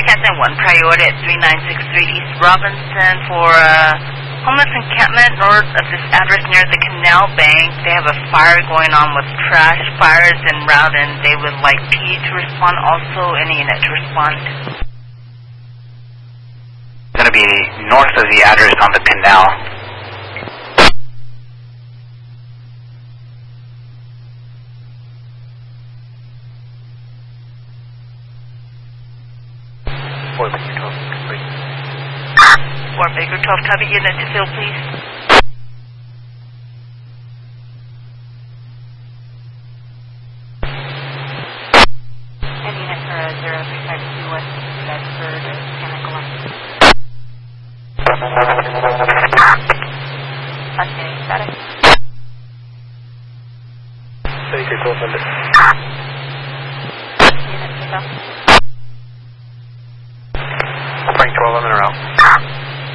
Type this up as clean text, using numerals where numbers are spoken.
Captain 1, priority at 3963 East Robinson for homeless encampment north of this address near the Canal Bank. They have a fire going on with trash. Fire is en route and they would like P to respond, also any unit to respond. It's going to be north of the address on the canal. Fort Baker 12, please. Fort Baker 12, copy, unit to fill, please. And unit for 0352 West Bedford, Canada. Okay, static. Baker 1200. Unit to fill. Frank 12, I'm in a route.